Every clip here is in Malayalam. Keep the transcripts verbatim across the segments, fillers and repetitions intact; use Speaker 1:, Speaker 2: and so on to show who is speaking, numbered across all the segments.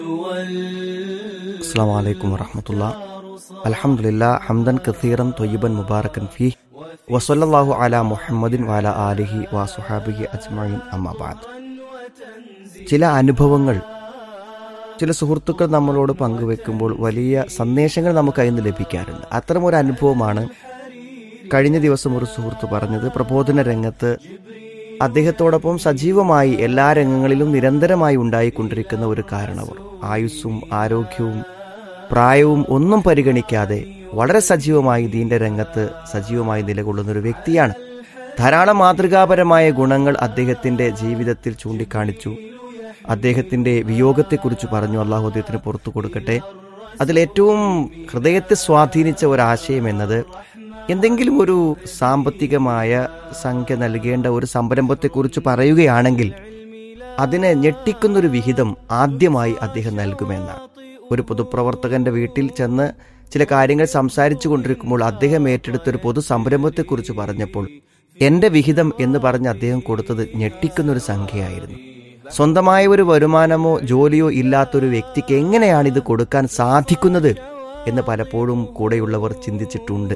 Speaker 1: അസ്സലാമു അലൈക്കും വറഹ്മത്തുള്ളാഹി. അൽഹംദുലില്ലാഹ് ഹംദൻ കസീറൻ ത്വയ്യിബൻ മുബാറകൻ ഫീഹി വസല്ലല്ലാഹു അലാ മുഹമ്മദിൻ വഅലാ ആലിഹി വസ്വഹാബിഹി അജ്മഈൻ. അമ്മാ ബഅദ്. ചില അനുഭവങ്ങൾ ചില സുഹൃത്തുക്കൾ നമ്മളോട് പങ്കുവെക്കുമ്പോൾ വലിയ സന്ദേശങ്ങൾ നമുക്ക് അതിൽ നിന്ന് ലഭിക്കാറുണ്ട്. അത്തരമൊരു അനുഭവമാണ് കഴിഞ്ഞ ദിവസം ഒരു സുഹൃത്ത് പറഞ്ഞത്. പ്രബോധന രംഗത്ത് അദ്ദേഹത്തോടൊപ്പം സജീവമായി എല്ലാ രംഗങ്ങളിലും നിരന്തരമായി ഉണ്ടായിക്കൊണ്ടിരിക്കുന്ന ഒരു കാരണവർ, ആയുസ്സും ആരോഗ്യവും പ്രായവും ഒന്നും പരിഗണിക്കാതെ വളരെ സജീവമായി ദീന്റെ രംഗത്ത് സജീവമായി നിലകൊള്ളുന്ന ഒരു വ്യക്തിയാണ്. ധാരാളം മാതൃകാപരമായ ഗുണങ്ങൾ അദ്ദേഹത്തിന്റെ ജീവിതത്തിൽ ചൂണ്ടിക്കാണിച്ചു. അദ്ദേഹത്തിന്റെ വിയോഗത്തെക്കുറിച്ച് പറഞ്ഞു. അള്ളാഹു അദ്ദേഹത്തിന് പുറത്തു കൊടുക്കട്ടെ. അതിലേറ്റവും ഹൃദയത്തെ സ്വാധീനിച്ച ഒരാശയം എന്നത്, എന്തെങ്കിലും ഒരു സാമ്പത്തികമായ സംഖ്യ നൽകേണ്ട ഒരു സംരംഭത്തെക്കുറിച്ച് പറയുകയാണെങ്കിൽ അതിനെ ഞെട്ടിക്കുന്നൊരു വിഹിതം ആദ്യമായി അദ്ദേഹം നൽകുമെന്നാണ്. ഒരു പൊതുപ്രവർത്തകന്റെ വീട്ടിൽ ചെന്ന് ചില കാര്യങ്ങൾ സംസാരിച്ചു കൊണ്ടിരിക്കുമ്പോൾ അദ്ദേഹം ഏറ്റെടുത്തൊരു പൊതു സംരംഭത്തെക്കുറിച്ച് പറഞ്ഞപ്പോൾ എന്റെ വിഹിതം എന്ന് പറഞ്ഞ് അദ്ദേഹം കൊടുത്തത് ഞെട്ടിക്കുന്നൊരു സംഖ്യയായിരുന്നു. സ്വന്തമായ ഒരു വരുമാനമോ ജോലിയോ ഇല്ലാത്തൊരു വ്യക്തിക്ക് എങ്ങനെയാണ് ഇത് കൊടുക്കാൻ സാധിക്കുന്നത് എന്ന് പലപ്പോഴും കൂടെയുള്ളവർ ചിന്തിച്ചിട്ടുണ്ട്.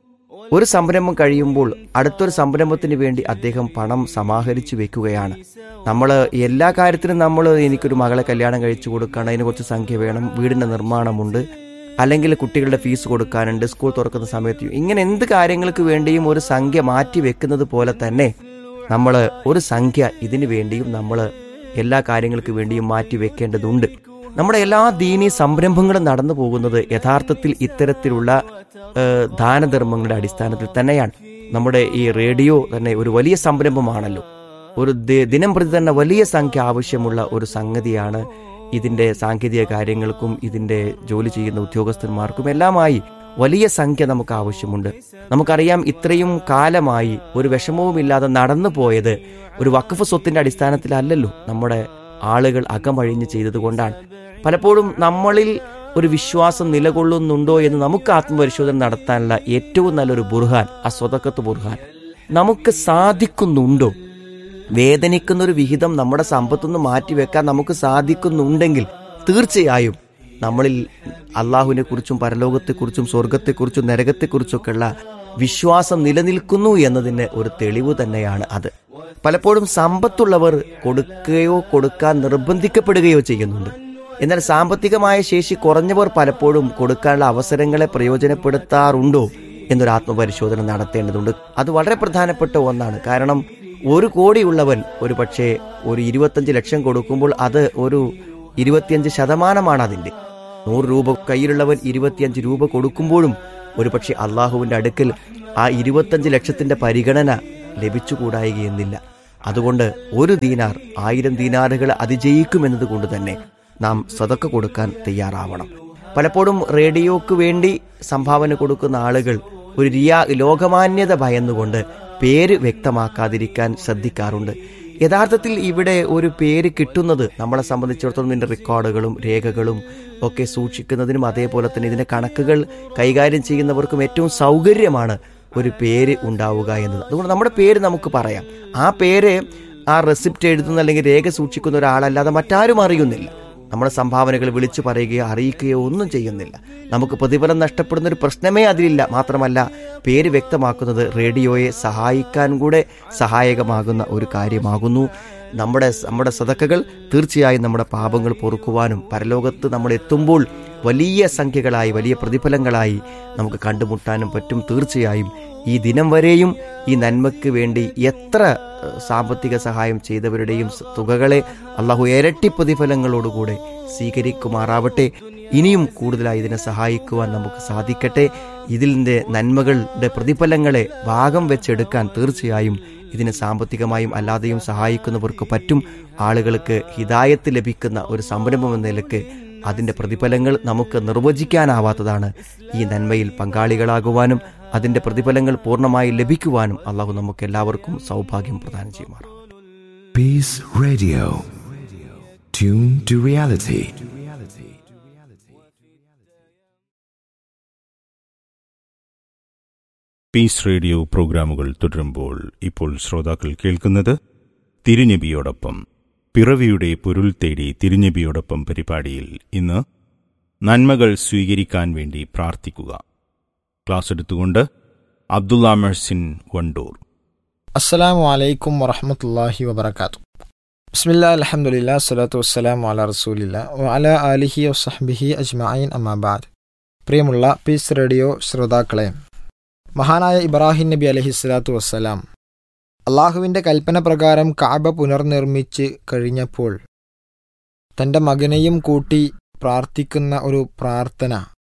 Speaker 1: ഒരു സംരംഭം കഴിയുമ്പോൾ അടുത്തൊരു സംരംഭത്തിന് വേണ്ടി അദ്ദേഹം പണം സമാഹരിച്ചു വെക്കുകയാണ്. നമ്മൾ എല്ലാ കാര്യത്തിനും നമ്മൾ എനിക്കൊരു മകളെ കല്യാണം കഴിച്ചു കൊടുക്കണം, അതിന് കുറച്ച് സംഖ്യ വേണം, വീടിൻ്റെ നിർമ്മാണമുണ്ട്, അല്ലെങ്കിൽ കുട്ടികളുടെ ഫീസ് കൊടുക്കാനുണ്ട്, സ്കൂൾ തുറക്കുന്ന സമയത്ത്, ഇങ്ങനെ എന്ത് കാര്യങ്ങൾക്ക് വേണ്ടിയും ഒരു സംഖ്യ മാറ്റി വെക്കുന്നത് പോലെ തന്നെ നമ്മൾ ഒരു സംഖ്യ ഇതിനു വേണ്ടിയും നമ്മൾ എല്ലാ കാര്യങ്ങൾക്ക് വേണ്ടിയും മാറ്റി വെക്കേണ്ടതുണ്ട്. നമ്മുടെ എല്ലാ ദീനീ സംരംഭങ്ങളും നടന്നു പോകുന്നത് യഥാർത്ഥത്തിൽ ഇത്തരത്തിലുള്ള ദാനധർമ്മങ്ങളുടെ അടിസ്ഥാനത്തിൽ തന്നെയാണ്. നമ്മുടെ ഈ റേഡിയോ തന്നെ ഒരു വലിയ സംരംഭമാണല്ലോ. ഒരു ദിനം പ്രതി തന്നെ വലിയ സംഖ്യ ആവശ്യമുള്ള ഒരു സംഗതിയാണ്. ഇതിന്റെ സാങ്കേതിക കാര്യങ്ങൾക്കും ഇതിന്റെ ജോലി ചെയ്യുന്ന ഉദ്യോഗസ്ഥന്മാർക്കും എല്ലാമായി വലിയ സംഖ്യ നമുക്ക് ആവശ്യമുണ്ട്. നമുക്കറിയാം, ഇത്രയും കാലമായി ഒരു വിഷമവുമില്ലാതെ നടന്നു പോയത് ഒരു വഖഫ് സ്വത്തിന്റെ അടിസ്ഥാനത്തിലല്ലല്ലോ. നമ്മുടെ ആളുകൾ അകമഴിഞ്ഞ് ചെയ്തത് കൊണ്ടാണ്. പലപ്പോഴും നമ്മളിൽ ഒരു വിശ്വാസം നിലകൊള്ളുന്നുണ്ടോ എന്ന് നമുക്ക് ആത്മപരിശോധന നടത്താനുള്ള ഏറ്റവും നല്ലൊരു ബുർഹാൻ ആ സ്വതക്കത്ത് ബുർഹാൻ. നമുക്ക് സാധിക്കുന്നുണ്ടോ? വേദനിക്കുന്ന ഒരു വിഹിതം നമ്മുടെ സമ്പത്തുനിന്ന് മാറ്റിവെക്കാൻ നമുക്ക് സാധിക്കുന്നുണ്ടെങ്കിൽ തീർച്ചയായും നമ്മളിൽ അള്ളാഹുവിനെ കുറിച്ചും പരലോകത്തെക്കുറിച്ചും സ്വർഗത്തെക്കുറിച്ചും നരകത്തെക്കുറിച്ചൊക്കെയുള്ള വിശ്വാസം നിലനിൽക്കുന്നു എന്നതിന് ഒരു തെളിവ് തന്നെയാണ് അത്. പലപ്പോഴും സമ്പത്തുള്ളവർ കൊടുക്കുകയോ കൊടുക്കാൻ നിർബന്ധിക്കപ്പെടുകയോ ചെയ്യുന്നുണ്ട്. എന്നാൽ സാമ്പത്തികമായ ശേഷി കുറഞ്ഞവർ പലപ്പോഴും കൊടുക്കാനുള്ള അവസരങ്ങളെ പ്രയോജനപ്പെടുത്താറുണ്ടോ എന്നൊരു ആത്മപരിശോധന നടത്തേണ്ടതുണ്ട്. അത് വളരെ പ്രധാനപ്പെട്ട ഒന്നാണ്. കാരണം ഒരു കോടിയുള്ളവൻ ഒരു പക്ഷേ ഒരു ഇരുപത്തഞ്ച് ലക്ഷം കൊടുക്കുമ്പോൾ അത് ഒരു ഇരുപത്തിയഞ്ച് ശതമാനമാണ് അതിൻ്റെ. നൂറ് രൂപ കയ്യിലുള്ളവൻ ഇരുപത്തിയഞ്ച് രൂപ കൊടുക്കുമ്പോഴും ഒരു പക്ഷേ അള്ളാഹുവിൻ്റെ അടുക്കൽ ആ ഇരുപത്തഞ്ച് ലക്ഷത്തിന്റെ പരിഗണന ലഭിച്ചുകൂടായികയെന്നില്ല. അതുകൊണ്ട് ഒരു ദീനാർ ആയിരം ദീനാറുകൾ അതിജയിക്കുമെന്നത് കൊണ്ട് തന്നെ നാം സദക്ക കൊടുക്കാൻ തയ്യാറാവണം. പലപ്പോഴും റേഡിയോക്ക് വേണ്ടി സംഭാവന കൊടുക്കുന്ന ആളുകൾ ഒരു റിയാ ലോകമാന്യത ഭയന്നുകൊണ്ട് പേര് വ്യക്തമാക്കാതിരിക്കാൻ ശ്രദ്ധിക്കാറുണ്ട്. യഥാർത്ഥത്തിൽ ഇവിടെ ഒരു പേര് കിട്ടുന്നത് നമ്മളെ സംബന്ധിച്ചിടത്തോളം ഇതിൻ്റെ റെക്കോർഡുകളും രേഖകളും ഒക്കെ സൂക്ഷിക്കുന്നതിനും അതേപോലെ തന്നെ ഇതിൻ്റെ കണക്കുകൾ കൈകാര്യം ചെയ്യുന്നവർക്കും ഏറ്റവും സൗകര്യമാണ് ഒരു പേര് ഉണ്ടാവുക എന്നത്. അതുകൊണ്ട് നമ്മുടെ പേര് നമുക്ക് പറയാം. ആ പേര് ആ റെസിപ്റ്റ് എഴുതുന്ന അല്ലെങ്കിൽ രേഖ സൂക്ഷിക്കുന്ന ഒരാളല്ലാതെ മറ്റാരും അറിയുന്നില്ല. നമ്മുടെ സംഭാവനകൾ വിളിച്ചു പറയുകയോ അറിയിക്കുകയോ ഒന്നും ചെയ്യുന്നില്ല. നമുക്ക് പ്രതിഫലം നഷ്ടപ്പെടുന്ന ഒരു പ്രശ്നമേ അതിലില്ല. മാത്രമല്ല, പേര് വ്യക്തമാക്കുന്നത് റേഡിയോയെ സഹായിക്കാൻ കൂടെ സഹായകമാകുന്ന ഒരു കാര്യമാകുന്നു. നമ്മുടെ നമ്മുടെ സദക്കകൾ തീർച്ചയായും നമ്മുടെ പാപങ്ങൾ പൊറുക്കുവാനും പരലോകത്ത് നമ്മൾ എത്തുമ്പോൾ വലിയ സംഖ്യകളായി വലിയ പ്രതിഫലങ്ങളായി നമുക്ക് കണ്ടുമുട്ടാനും പറ്റും. തീർച്ചയായും ഈ ദിനം വരെയും ഈ നന്മയ്ക്ക് വേണ്ടി എത്ര സാമ്പത്തിക സഹായം ചെയ്തവരുടെയും തുകകളെ അള്ളാഹു ഇരട്ടി പ്രതിഫലങ്ങളോടുകൂടെ സ്വീകരിക്കുമാറാവട്ടെ. ഇനിയും കൂടുതലായി ഇതിനെ സഹായിക്കുവാൻ നമുക്ക് സാധിക്കട്ടെ. ഇതിൻ്റെ നന്മകളുടെ പ്രതിഫലങ്ങളെ ഭാഗം വെച്ചെടുക്കാൻ തീർച്ചയായും ഇതിനെ സാമ്പത്തികമായും അല്ലാതെയും സഹായിക്കുന്നവർക്ക് പറ്റും. ആളുകൾക്ക് ഹിദായത്ത് ലഭിക്കുന്ന ഒരു സംരംഭം എന്ന നിലക്ക് അതിൻ്റെ പ്രതിഫലങ്ങൾ നമുക്ക് നിർവചിക്കാനാവാത്തതാണ്. ഈ നന്മയിൽ പങ്കാളികളാകുവാനും അതിൻ്റെ പ്രതിഫലങ്ങൾ പൂർണ്ണമായി ലഭിക്കുവാനും അള്ളാഹു നമുക്ക് എല്ലാവർക്കും സൗഭാഗ്യം പ്രദാനം ചെയ്യുമാറാം.
Speaker 2: Peace Radio. Tune to reality.
Speaker 3: Piece radio പ്രോഗ്രാമുകൾ തുടരുമ്പോൾ ഇപ്പോൾ ശ്രോതാക്കൾ കേൾക്കുന്നത് തിരുനബിയോടൊപ്പം. പിറവിയുടെ പൊരുൾ തേടി തിരുനബിയോടൊപ്പം പരിപാടിയിൽ ഇന്ന് നന്മകൾ സ്വീകരിക്കാൻ വേണ്ടി പ്രാർത്ഥിക്കുക. ക്ലാസ് എടുത്തുകൊണ്ട് അബ്ദുള്ള മെഹ്സിൻ വണ്ടൂർ.
Speaker 4: അസ്സലാമു അലൈക്കും വറഹ്മത്തുള്ളാഹി വബറകാതുഹു. ബിസ്മില്ലാഹിൽ അൽഹംദുലില്ലാഹി സ്വല്ലല്ലാഹു വസ്സലാമു അലാ റസൂലില്ലാഹി വഅലാ ആലിഹി വസഹ്ബിഹി അജ്മഈൻ അമ്മാ ബഅദ്. പ്രിയമുള്ള പീസ് റേഡിയോ ശ്രോതാക്കളെ, മഹാനായ ഇബ്രാഹിം നബി അലൈഹിസ്സലാത്തു വസ്സലാം അള്ളാഹുവിൻ്റെ കൽപ്പന പ്രകാരം കഅബ പുനർനിർമ്മിച്ച് കഴിഞ്ഞപ്പോൾ തൻ്റെ മകനെയും കൂട്ടി പ്രാർത്ഥിക്കുന്ന ഒരു പ്രാർത്ഥന,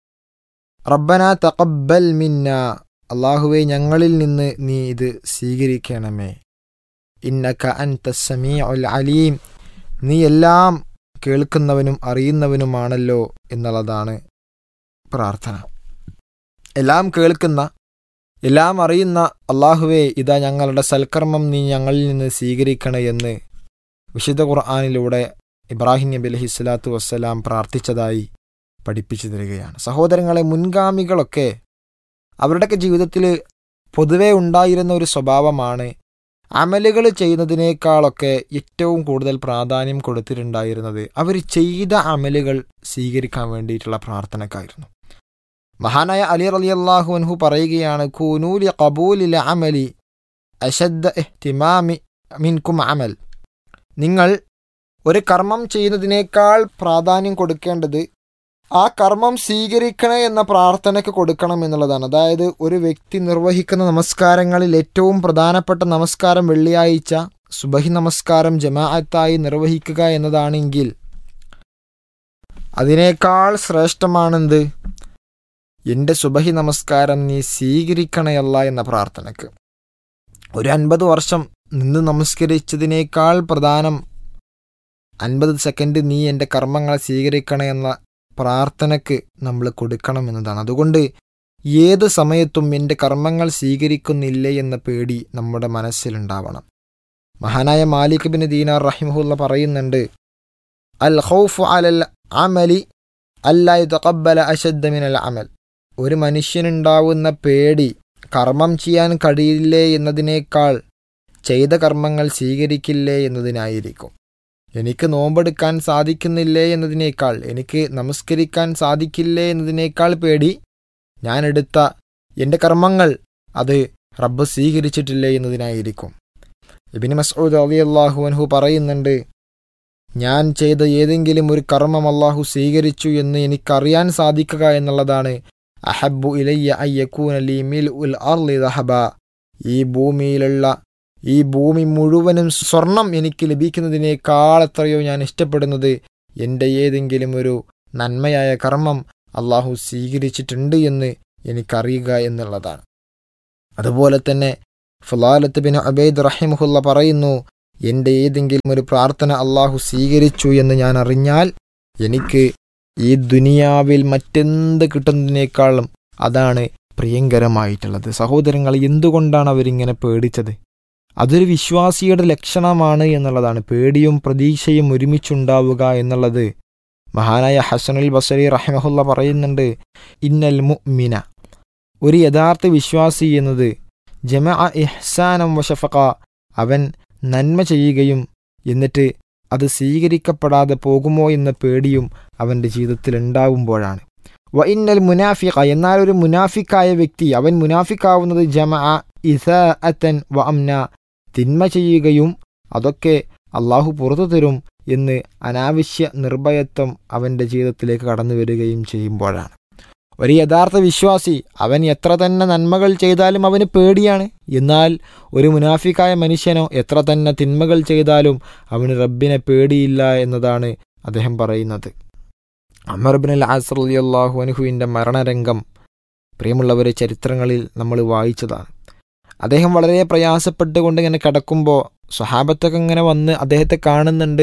Speaker 4: റബ്ബന തഖബ്ബൽ മിന്ന, അള്ളാഹുവെ ഞങ്ങളിൽ നിന്ന് നീ ഇത് സ്വീകരിക്കണമേ, ഇന്നക അൻത സമീഉൽ അലീം, നീ എല്ലാം കേൾക്കുന്നവനും അറിയുന്നവനുമാണല്ലോ എന്നുള്ളതാണ് പ്രാർത്ഥന. എല്ലാം കേൾക്കുന്ന, എല്ലാം അറിയുന്ന അള്ളാഹുവെ, ഇതാ ഞങ്ങളുടെ സൽക്കർമ്മം നീ ഞങ്ങളിൽ നിന്ന് സ്വീകരിക്കണേ എന്ന് വിശുദ്ധ ഖുർആനിലൂടെ ഇബ്രാഹിം നബി അലൈഹി സ്വലാത്തു വസ്സലാം പ്രാർത്ഥിച്ചതായി പഠിപ്പിച്ചു തരികയാണ്. സഹോദരങ്ങളെ, മുൻഗാമികളൊക്കെ അവരുടെയൊക്കെ ജീവിതത്തിൽ പൊതുവെ ഉണ്ടായിരുന്ന ഒരു സ്വഭാവമാണ് അമലുകൾ ചെയ്യുന്നതിനേക്കാളൊക്കെ ഏറ്റവും കൂടുതൽ പ്രാധാന്യം കൊടുത്തിട്ടുണ്ടായിരുന്നത് അവർ ചെയ്ത അമലുകൾ സ്വീകരിക്കാൻ വേണ്ടിയിട്ടുള്ള പ്രാർത്ഥനക്കായിരുന്നു. മഹാനായ അലി റളിയല്ലാഹു അൻഹു പറയുകയാണ്, കൂനൂ ലി ഖബൂലിൽ അമലി അശദ്ദ ഇഹ്തിമാമി മിൻകും അമൽ, നിങ്ങൾ ഒരു കർമ്മം ചെയ്യുന്നതിനേക്കാൾ പ്രാധാന്യം കൊടുക്കേണ്ടത് ആ കർമ്മം സ്വീകരിക്കണേ എന്ന പ്രാർത്ഥനയ്ക്ക് കൊടുക്കണം എന്നുള്ളതാണ്. അതായത് ഒരു വ്യക്തി നിർവഹിക്കുന്ന നമസ്കാരങ്ങളിൽ ഏറ്റവും പ്രധാനപ്പെട്ട നമസ്കാരം വെള്ളിയാഴ്ച സുബഹി നമസ്കാരം ജമാഅത്തായി നിർവഹിക്കുക എന്നതാണെങ്കിൽ അതിനേക്കാൾ ശ്രേഷ്ഠമാണെന്ത്? എൻ്റെ സുബഹി നമസ്കാരം നീ സ്വീകരിക്കണയല്ല എന്ന പ്രാർത്ഥനയ്ക്ക്. ഒരു അൻപത് വർഷം നിന്ന് നമസ്കരിച്ചതിനേക്കാൾ പ്രധാനം അൻപത് സെക്കൻഡ് നീ എൻ്റെ കർമ്മങ്ങൾ സ്വീകരിക്കണേ എന്ന പ്രാർത്ഥനയ്ക്ക് നമ്മൾ കൊടുക്കണം എന്നതാണ്. അതുകൊണ്ട് ഏത് സമയത്തും എൻ്റെ കർമ്മങ്ങൾ സ്വീകരിക്കുന്നില്ലേ എന്ന പേടി നമ്മുടെ മനസ്സിലുണ്ടാവണം. മഹാനായ മാലിക് ബിൻ ദീനാർ റഹിമഹുല്ല പറയുന്നുണ്ട്, അൽ ഖൗഫു അലൽ അമലി അല്ലാ യതഖബ്ബല അശദ്ദ മിനൽ അമൽ, ഒരു മനുഷ്യനുണ്ടാവുന്ന പേടി കർമ്മം ചെയ്യാൻ കഴിയില്ലേ എന്നതിനേക്കാൾ ചെയ്ത കർമ്മങ്ങൾ സ്വീകരിക്കില്ലേ എന്നതിനായിരിക്കും. എനിക്ക് നോമ്പെടുക്കാൻ സാധിക്കുന്നില്ലേ എന്നതിനേക്കാൾ, എനിക്ക് നമസ്കരിക്കാൻ സാധിക്കില്ലേ എന്നതിനേക്കാൾ പേടി ഞാൻ എടുത്ത എൻ്റെ കർമ്മങ്ങൾ അത് റബ്ബ് സ്വീകരിച്ചിട്ടില്ലേ എന്നതിനായിരിക്കും. ഇബ്നു മസ്ഊദ് റളിയല്ലാഹു അൻഹു പറയുന്നുണ്ട്, ഞാൻ ചെയ്ത ഏതെങ്കിലും ഒരു കർമ്മം അല്ലാഹു സ്വീകരിച്ചു എന്ന് എനിക്കറിയാൻ സാധിക്കുക എന്നുള്ളതാണ് അഹബ്ബു ഇലയ്യ അയ്യകൂന ലീ മിൽഉൽ അർളി ദഹബ, ഈ ഭൂമിയിലുള്ള ഈ ഭൂമി മുഴുവനും സ്വർണം എനിക്ക് ലഭിക്കുന്നതിനേക്കാൾ എത്രയോ ഞാൻ ഇഷ്ടപ്പെടുന്നത് എൻ്റെ ഏതെങ്കിലും ഒരു നന്മയായ കർമ്മം അള്ളാഹു സ്വീകരിച്ചിട്ടുണ്ട് എന്ന് എനിക്കറിയുക എന്നുള്ളതാണ്. അതുപോലെ തന്നെ ഫളാലത്ത് ബിൻ ഉബൈദ് റഹിമഹുല്ല പറയുന്നു, എൻ്റെ ഏതെങ്കിലും ഒരു പ്രാർത്ഥന അള്ളാഹു സ്വീകരിച്ചു എന്ന് ഞാൻ അറിഞ്ഞാൽ എനിക്ക് ഈ ദുനിയാവിൽ മറ്റെന്ത് കിട്ടുന്നതിനേക്കാളും അതാണ് പ്രിയങ്കരമായിട്ടുള്ളത്. സഹോദരങ്ങൾ, എന്തുകൊണ്ടാണ് അവരിങ്ങനെ പേടിച്ചത്? അതൊരു വിശ്വാസിയുടെ ലക്ഷണമാണ് എന്നുള്ളതാണ്. പേടിയും പ്രതീക്ഷയും ഒരുമിച്ചുണ്ടാവുക എന്നുള്ളത് മഹാനായ ഹസനുൽ ബസരി റഹിമഹുല്ല പറയുന്നുണ്ട്, ഇന്നൽ മുഅ്മിന, ഒരു യഥാർത്ഥ വിശ്വാസി എന്നത് ജമഅ ഇഹ്സാനം വശഫഖ, അവൻ നന്മ ചെയ്യുകയും എന്നിട്ട് അത് സ്വീകരിക്കപ്പെടാതെ പോകുമോ എന്ന പേടിയും അവൻ്റെ ജീവിതത്തിൽ ഉണ്ടാവുമ്പോഴാണ്. വ ഇന്നൽ മുനാഫിഖ, എന്നാൽ ഒരു മുനാഫിക്കായ വ്യക്തി, അവൻ മുനാഫിക്കാവുന്നത് ജമഅ ഇസാഅതൻ വ അംന, തിന്മ ചെയ്യുകയും അതൊക്കെ അള്ളാഹു പുറത്തു തരും എന്ന് അനാവശ്യ നിർഭയത്വം അവൻ്റെ ജീവിതത്തിലേക്ക് കടന്നു വരികയും ചെയ്യുമ്പോഴാണ്. ഒരു യഥാർത്ഥ വിശ്വാസി അവൻ എത്ര തന്നെ നന്മകൾ ചെയ്താലും അവന് പേടിയാണ്. എന്നാൽ ഒരു മുനാഫിക്കായ മനുഷ്യനോ എത്ര തന്നെ തിന്മകൾ ചെയ്താലും അവന് റബ്ബിനെ പേടിയില്ല എന്നതാണ് അദ്ദേഹം പറയുന്നത്. അമർ ഇബ്നുൽ ആസ് റളിയല്ലാഹു അൻഹുവിൻ്റെ മരണരംഗം പ്രിയമുള്ളവരെ ചരിത്രങ്ങളിൽ നമ്മൾ വായിച്ചതാണ്. അദ്ദേഹം വളരെ പ്രയാസപ്പെട്ടുകൊണ്ട് ഇങ്ങനെ കിടക്കുമ്പോൾ സ്വഹാബത്തൊക്കെ ഇങ്ങനെ വന്ന് അദ്ദേഹത്തെ കാണുന്നുണ്ട്.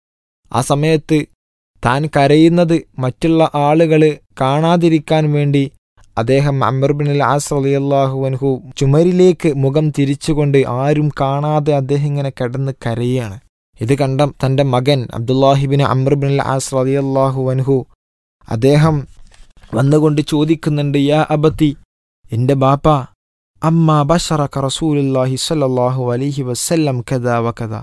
Speaker 4: ആ സമയത്ത് താൻ കരയുന്നത് മറ്റുള്ള ആളുകൾ കാണാതിരിക്കാൻ വേണ്ടി അദ്ദേഹം അമർ ഇബ്നുൽ ആസ് റളിയല്ലാഹു അൻഹു ചുമരിലേക്ക് മുഖം തിരിച്ചുകൊണ്ട് ആരും കാണാതെ അദ്ദേഹം ഇങ്ങനെ കിടന്ന് കരയാണ്. ഇത് കണ്ട തൻ്റെ മകൻ അബ്ദുല്ലാഹിബിൻ അമർ ഇബ്നുൽ ആസ് റളിയല്ലാഹു അൻഹു അദ്ദേഹം വന്നുകൊണ്ട് ചോദിക്കുന്നുണ്ട്, യാ അബത്തി, എൻ്റെ ബാപ്പ, അമ്മാ ബശറക റസൂലുള്ളാഹി സ്വല്ലല്ലാഹു അലൈഹി വസല്ലം കദാ വകദാ,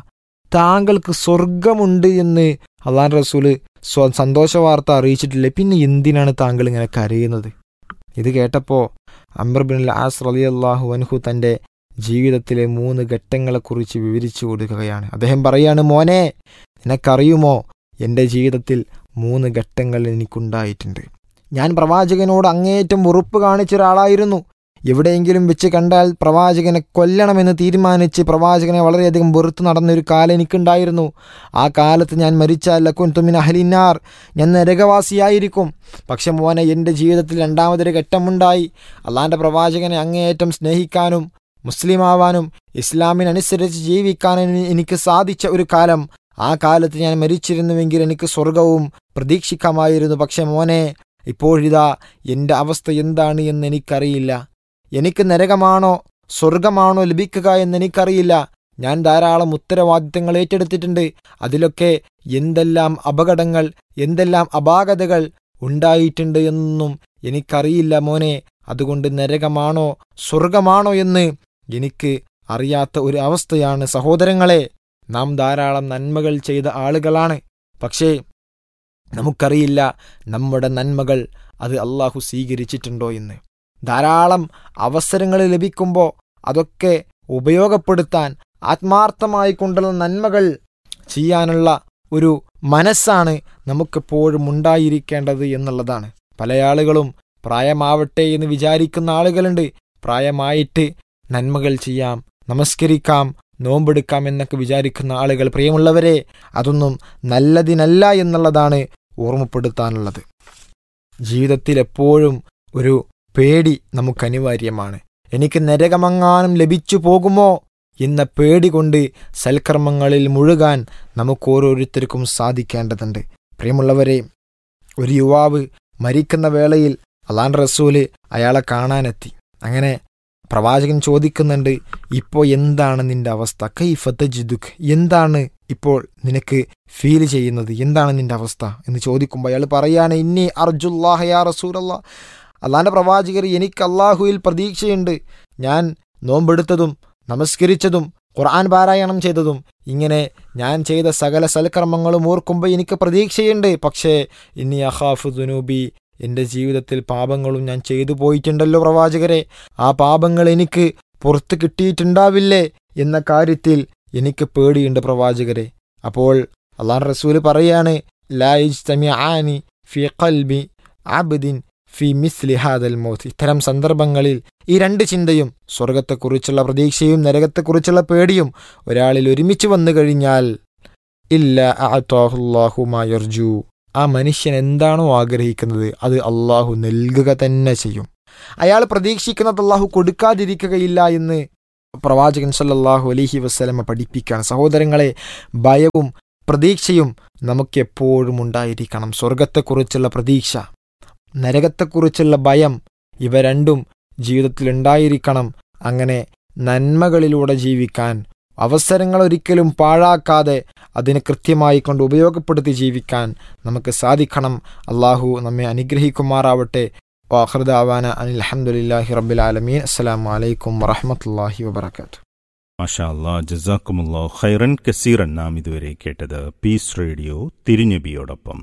Speaker 4: താങ്കൾക്ക് സ്വർഗമുണ്ട് എന്ന് അള്ളാഹുവിൻ്റെ റസൂല് സ്വ സന്തോഷ വാർത്ത അറിയിച്ചിട്ടില്ലേ, പിന്നെ എന്തിനാണ് താങ്കൾ ഇങ്ങനെ കരയുന്നത്? ഇത് കേട്ടപ്പോൾ അംർ ബിൻ ആസ് റളിയല്ലാഹു അൻഹു തൻ്റെ ജീവിതത്തിലെ മൂന്ന് ഘട്ടങ്ങളെക്കുറിച്ച് വിവരിച്ചു കൊടുക്കുകയാണ്. അദ്ദേഹം പറയാണ്, മോനെ, നിനക്കറിയുമോ എൻ്റെ ജീവിതത്തിൽ മൂന്ന് ഘട്ടങ്ങൾ എനിക്കുണ്ടായിട്ടുണ്ട്. ഞാൻ പ്രവാചകനോട് അങ്ങേയറ്റം വെറുപ്പ് കാണിച്ച ഒരാളായിരുന്നു. എവിടെയെങ്കിലും വെച്ച് കണ്ടാൽ പ്രവാചകനെ കൊല്ലണമെന്ന് തീരുമാനിച്ച് പ്രവാചകനെ വളരെയധികം വെറുത്ത് നടന്നൊരു കാലം എനിക്കുണ്ടായിരുന്നു. ആ കാലത്ത് ഞാൻ മരിച്ചാൽ ലകുൻതു മിൻ അഹ്ലിന്നാർ, ഞാൻ നരകവാസിയായിരിക്കും. പക്ഷെ മോനെ, എൻ്റെ ജീവിതത്തിൽ രണ്ടാമതൊരു ഘട്ടമുണ്ടായി. അള്ളാൻ്റെ പ്രവാചകനെ അങ്ങേയറ്റം സ്നേഹിക്കാനും മുസ്ലിമാവാനും ഇസ്ലാമിനനുസരിച്ച് ജീവിക്കാനും എനിക്ക് സാധിച്ച ഒരു കാലം. ആ കാലത്ത് ഞാൻ മരിച്ചിരുന്നുവെങ്കിൽ എനിക്ക് സ്വർഗവും പ്രതീക്ഷിക്കാമായിരുന്നു. പക്ഷെ മോനെ, ഇപ്പോഴിതാ എൻ്റെ അവസ്ഥ എന്താണ് എന്ന് എനിക്കറിയില്ല. എനിക്ക് നരകമാണോ സ്വർഗമാണോ ലഭിക്കുക എന്നെനിക്കറിയില്ല. ഞാൻ ധാരാളം ഉത്തരവാദിത്തങ്ങൾ ഏറ്റെടുത്തിട്ടുണ്ട്. അതിലൊക്കെ എന്തെല്ലാം അപകടങ്ങൾ, എന്തെല്ലാം അപാകതകൾ ഉണ്ടായിട്ടുണ്ട് എന്നൊന്നും എനിക്കറിയില്ല മോനെ. അതുകൊണ്ട് നരകമാണോ സ്വർഗമാണോ എന്ന് എനിക്ക് അറിയാത്ത ഒരു അവസ്ഥയാണ്. സഹോദരങ്ങളെ, നാം ധാരാളം നന്മകൾ ചെയ്ത ആളുകളാണ്. പക്ഷേ നമുക്കറിയില്ല നമ്മുടെ നന്മകൾ അത് അള്ളാഹു സ്വീകരിച്ചിട്ടുണ്ടോ എന്ന്. ധാരാളം അവസരങ്ങൾ ലഭിക്കുമ്പോൾ അതൊക്കെ ഉപയോഗപ്പെടുത്താൻ ആത്മാർത്ഥമായി കൊണ്ടുള്ള നന്മകൾ ചെയ്യാനുള്ള ഒരു മനസ്സാണ് നമുക്കെപ്പോഴും ഉണ്ടായിരിക്കേണ്ടത് എന്നുള്ളതാണ്. പല ആളുകളും പ്രായമാവട്ടെ എന്ന് വിചാരിക്കുന്ന ആളുകളുണ്ട്. പ്രായമായിട്ട് നന്മകൾ ചെയ്യാം, നമസ്കരിക്കാം, നോമ്പെടുക്കാം എന്നൊക്കെ വിചാരിക്കുന്ന ആളുകൾ, പ്രിയമുള്ളവരെ, അതൊന്നും നല്ലതിനല്ല എന്നുള്ളതാണ് ഓർമ്മപ്പെടുത്താനുള്ളത്. ജീവിതത്തിൽ എപ്പോഴും ഒരു പേടി നമുക്ക് അനിവാര്യമാണ്. എനിക്ക് നരകമെങ്ങാനും ലഭിച്ചു പോകുമോ എന്ന പേടി കൊണ്ട് സൽക്കർമ്മങ്ങളിൽ മുഴുകാൻ നമുക്ക് ഓരോരുത്തർക്കും സാധിക്കേണ്ടതുണ്ട്. പ്രിയമുള്ളവരെ, ഒരു യുവാവ് മരിക്കുന്ന വേളയിൽ അള്ളാഹുവിൻ്റെ റസൂല് അയാളെ കാണാനെത്തി. അങ്ങനെ പ്രവാചകൻ ചോദിക്കുന്നുണ്ട്, ഇപ്പോൾ എന്താണ് നിന്റെ അവസ്ഥ? കൈഫ തജിദുക്, എന്താണ് ഇപ്പോൾ നിനക്ക് ഫീൽ ചെയ്യുന്നത്, എന്താണ് നിന്റെ അവസ്ഥ എന്ന് ചോദിക്കുമ്പോൾ അയാൾ പറയാണ്, ഇന്നി അർജുല്ലാഹ യാ റസൂലല്ലാഹ്, അള്ളാഹിൻ്റെ പ്രവാചകർ, എനിക്ക് അള്ളാഹുവിൽ പ്രതീക്ഷയുണ്ട്. ഞാൻ നോമ്പെടുത്തതും നമസ്കരിച്ചതും ഖുർആൻ പാരായണം ചെയ്തതും ഇങ്ങനെ ഞാൻ ചെയ്ത സകല സൽക്കർമ്മങ്ങളും ഓർക്കുമ്പോൾ എനിക്ക് പ്രതീക്ഷയുണ്ട്. പക്ഷേ ഇന്നി അഖാഫു ദുനൂബി, എൻ്റെ ജീവിതത്തിൽ പാപങ്ങളും ഞാൻ ചെയ്തു പോയിട്ടുണ്ടല്ലോ പ്രവാചകരെ, ആ പാപങ്ങൾ എനിക്ക് പുറത്ത് കിട്ടിയിട്ടുണ്ടാവില്ലേ എന്ന കാര്യത്തിൽ എനിക്ക് പേടിയുണ്ട് പ്രവാചകരെ. അപ്പോൾ അള്ളാഹു റസൂല് പറയാണ്, ലാ യജ്തമിആനി ഫീ ഖൽബി അബ്ദിൻ ഫി മിസ്ലി ഹാദൽ മൗത്ത്, ഇത്തരം സന്ദർഭങ്ങളിൽ ഈ രണ്ട് ചിന്തയും, സ്വർഗത്തെക്കുറിച്ചുള്ള പ്രതീക്ഷയും നരകത്തെക്കുറിച്ചുള്ള പേടിയും ഒരാളിൽ ഒരുമിച്ച് വന്നു കഴിഞ്ഞാൽ ഇല്ല അഅതാഹുല്ലാഹു മാ യർജു, ആ മനുഷ്യൻ എന്താണോ ആഗ്രഹിക്കുന്നത് അത് അള്ളാഹു നൽകുക തന്നെ ചെയ്യും. അയാൾ പ്രതീക്ഷിക്കുന്നത് അള്ളാഹു കൊടുക്കാതിരിക്കുകയില്ല എന്ന് പ്രവാചകൻ സല്ലല്ലാഹു അലൈഹി വസല്ലമ പഠിപ്പിക്കുകയാണ്. സഹോദരങ്ങളെ, ഭയവും പ്രതീക്ഷയും നമുക്കെപ്പോഴും ഉണ്ടായിരിക്കണം. സ്വർഗത്തെക്കുറിച്ചുള്ള പ്രതീക്ഷ, നരകത്തെക്കുറിച്ചുള്ള ഭയം, ഇവ രണ്ടും ജീവിതത്തിൽ ഉണ്ടായിരിക്കണം. അങ്ങനെ നന്മകളിലൂടെ ജീവിക്കാൻ, അവസരങ്ങൾ ഒരിക്കലും പാഴാക്കാതെ അതിനെ കൃത്യമായി കൊണ്ട് ഉപയോഗപ്പെടുത്തി ജീവിക്കാൻ നമുക്ക് സാധിക്കണം. അള്ളാഹു നമ്മെ അനുഗ്രഹിക്കുമാറാവട്ടെ. വാഖിറു ദഅവാന അനിൽ ഹംദുലില്ലാഹി റബ്ബിൽ ആലമീൻ. അസ്സലാമു അലൈക്കും വറഹ്മത്തുള്ളാഹി വബറകാതുഹു.
Speaker 3: മാഷാ അല്ലാഹ്, ജസാക്കുമുല്ലാഹു ഖൈറൻ കസീറൻ. നാം ഇതുവരെ കേട്ടത് പീസ് റേഡിയോ തിരുനബിയോടൊപ്പം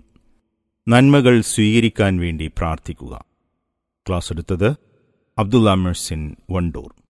Speaker 3: നന്മകൾ സ്വീകരിക്കാൻ വേണ്ടി പ്രാർത്ഥിക്കുക. ക്ലാസ് എടുത്തത് അബ്ദുള്ള മെഴ്സിൻ വണ്ടൂർ.